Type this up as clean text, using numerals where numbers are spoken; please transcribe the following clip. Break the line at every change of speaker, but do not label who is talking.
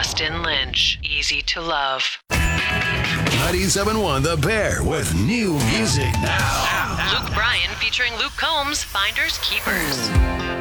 Austin Lynch. Easy to love.
97.1 The Bear with new music now.
Luke Bryan featuring Luke Combs, Finders Keepers.